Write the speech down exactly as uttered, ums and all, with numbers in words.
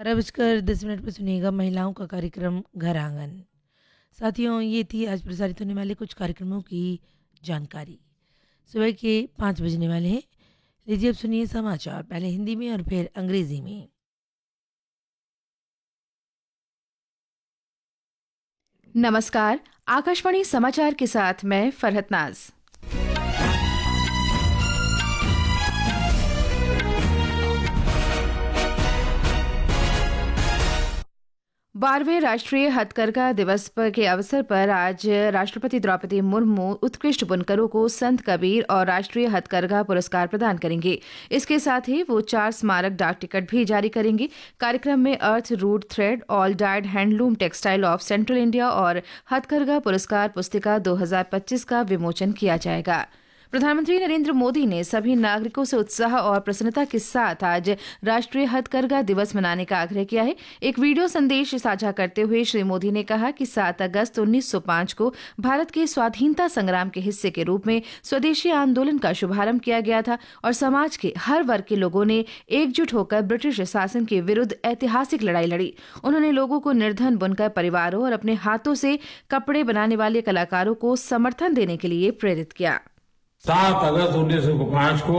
बारह बजकर दस मिनट पर सुनिएगा महिलाओं का कार्यक्रम घर आंगन। साथियों, ये थी आज प्रसारित होने वाले कुछ कार्यक्रमों की जानकारी। सुबह के पाँच बजने वाले हैं। लीजिए अब सुनिए समाचार, पहले हिंदी में और फिर अंग्रेजी में। नमस्कार, आकाशवाणी समाचार के साथ मैं फरहत नाज। बारहवें राष्ट्रीय हथकरघा दिवस पर के अवसर पर आज राष्ट्रपति द्रौपदी मुर्मू उत्कृष्ट बुनकरों को संत कबीर और राष्ट्रीय हथकरघा पुरस्कार प्रदान करेंगे। इसके साथ ही वो चार स्मारक डाक टिकट भी जारी करेंगे। कार्यक्रम में अर्थ root thread, all died handloom textile of central India और हथकरघा पुरस्कार पुस्तिका दो हज़ार पच्चीस का विमोचन किया जाएगा। प्रधानमंत्री नरेंद्र मोदी ने सभी नागरिकों से उत्साह और प्रसन्नता के साथ आज राष्ट्रीय हथकरघा दिवस मनाने का आग्रह किया है। एक वीडियो संदेश साझा करते हुए श्री मोदी ने कहा कि सात अगस्त उन्नीस सौ पाँच को भारत के स्वाधीनता संग्राम के हिस्से के रूप में स्वदेशी आंदोलन का शुभारंभ किया गया था और समाज के हर वर्ग के लोगों ने एकजुट होकर ब्रिटिश शासन के विरुद्ध ऐतिहासिक लड़ाई लड़ी। उन्होंने लोगों को निर्धन बुनकर परिवारों और अपने हाथों से कपड़े बनाने वाले कलाकारों को समर्थन देने के लिए प्रेरित किया। सात अगस्त उन्नीस सौ पाँच को